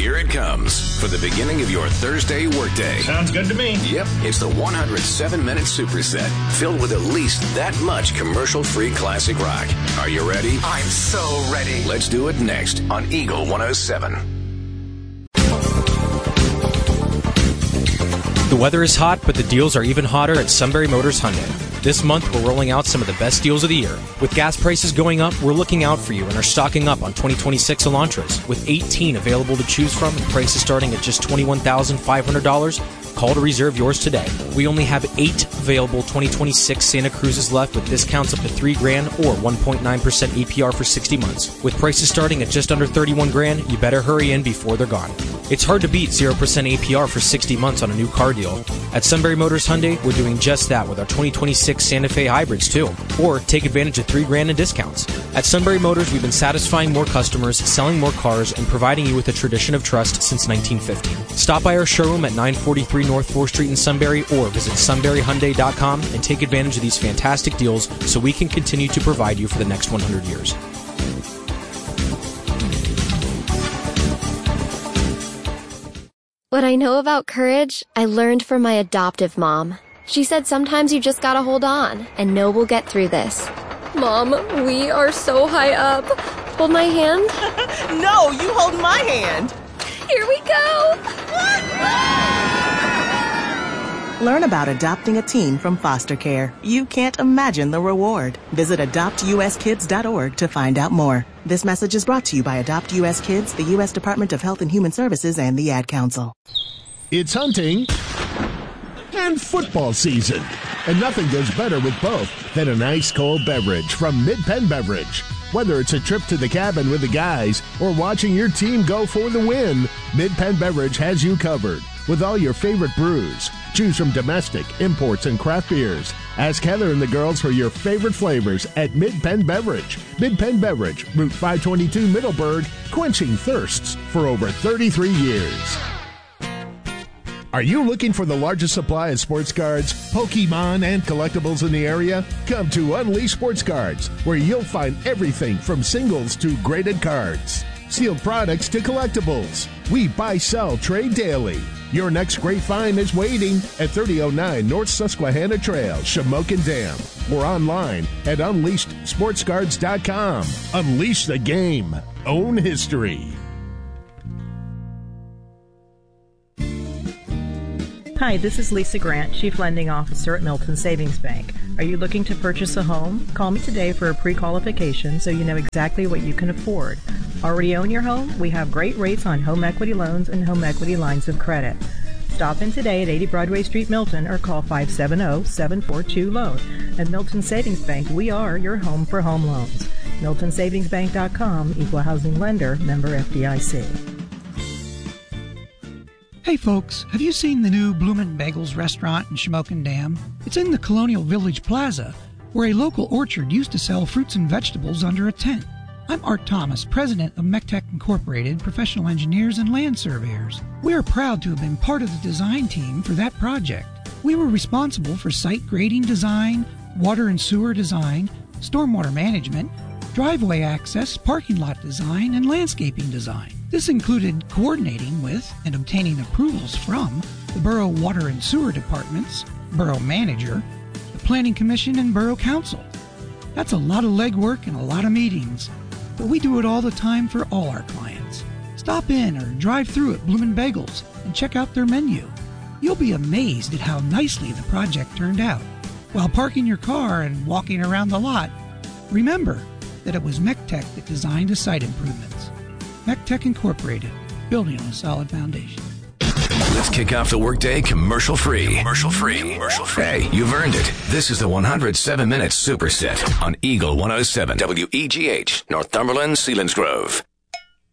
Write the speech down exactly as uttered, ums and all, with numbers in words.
Here it comes for the beginning of your Thursday workday. Sounds good to me. Yep, it's the one hundred seven minute superset filled with at least that much commercial-free classic rock. Are you ready? I'm so ready. Let's do it next on Eagle one oh seven. The weather is hot, but the deals are even hotter at Sunbury Motors Hyundai. This month, we're rolling out some of the best deals of the year. With gas prices going up, we're looking out for you and are stocking up on twenty twenty-six Elantras. With eighteen available to choose from and prices starting at just twenty-one thousand five hundred dollars, call to reserve yours today. We only have eight available twenty twenty-six Santa Cruzes left with discounts up to three grand or one point nine percent A P R for sixty months. With prices starting at just under thirty-one grand, you better hurry in before they're gone. It's hard to beat zero percent A P R for sixty months on a new car deal. At Sunbury Motors Hyundai, we're doing just that with our twenty twenty-six Santa Fe hybrids too. Or take advantage of three grand in discounts. At Sunbury Motors, we've been satisfying more customers, selling more cars, and providing you with a tradition of trust since nineteen fifty. Stop by our showroom at nine forty-three North fourth Street in Sunbury or visit sunbury hyundai dot com and take advantage of these fantastic deals so we can continue to provide you for the next one hundred years. What I know about courage, I learned from my adoptive mom. She said sometimes you just gotta hold on and know we'll get through this. Mom, we are so high up. Hold my hand. No, you hold my hand. Here we go. Learn about adopting a teen from foster care. You can't imagine the reward. Visit adopt u s kids dot org to find out more. This message is brought to you by Adopt U S Kids, the U S Department of Health and Human Services, and the Ad Council. It's hunting and football season, and nothing goes better with both than an ice-cold beverage from Mid-Penn Beverage. Whether it's a trip to the cabin with the guys or watching your team go for the win, Mid-Penn Beverage has you covered with all your favorite brews. Choose from domestic, imports, and craft beers. Ask Heather and the girls for your favorite flavors at Mid-Penn Beverage. Mid-Penn Beverage, Route five twenty-two, Middleburg, quenching thirsts for over thirty-three years. Are you looking for the largest supply of sports cards, Pokemon, and collectibles in the area? Come to Unleash Sports Cards, where you'll find everything from singles to graded cards, sealed products to collectibles. We buy, sell, trade daily. Your next great find is waiting at thirty oh nine North Susquehanna Trail, Shamokin Dam, or online at unleashed sports cards dot com. Unleash the game. Own history. Hi, this is Lisa Grant, Chief Lending Officer at Milton Savings Bank. Are you looking to purchase a home? Call me today for a pre-qualification so you know exactly what you can afford. Already own your home? We have great rates on home equity loans and home equity lines of credit. Stop in today at eighty Broadway Street, Milton, or call five seven zero, seven four two, LOAN. At Milton Savings Bank, we are your home for home loans. milton savings bank dot com, Equal Housing Lender, member F D I C. Hey folks, have you seen the new Bloomin' Bagels restaurant in Shamokin Dam? It's in the Colonial Village Plaza, where a local orchard used to sell fruits and vegetables under a tent. I'm Art Thomas, president of MECTEC Incorporated, professional engineers and land surveyors. We are proud to have been part of the design team for that project. We were responsible for site grading design, water and sewer design, stormwater management, driveway access, parking lot design, and landscaping design. This included coordinating with and obtaining approvals from the Borough Water and Sewer Departments, Borough Manager, the Planning Commission, and Borough Council. That's a lot of legwork and a lot of meetings, but we do it all the time for all our clients. Stop in or drive through at Bloomin' Bagels and check out their menu. You'll be amazed at how nicely the project turned out. While parking your car and walking around the lot, remember that it was MECTEC that designed the site improvements. MECTEC Incorporated, building on a solid foundation. Let's kick off the workday commercial-free. Commercial-free. Commercial-free. Hey, you've earned it. This is the one hundred seven minute Superset on Eagle one oh seven, W E G H, Northumberland, Selinsgrove.